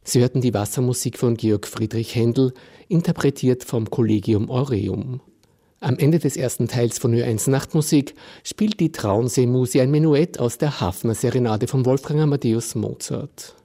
Sie hörten die Wassermusik von Georg Friedrich Händel, interpretiert vom Collegium Aureum. Am Ende des ersten Teils von Ö1 Nachtmusik spielt die Traunsee-Musi ein Menuett aus der Hafner Serenade von Wolfgang Amadeus Mozart.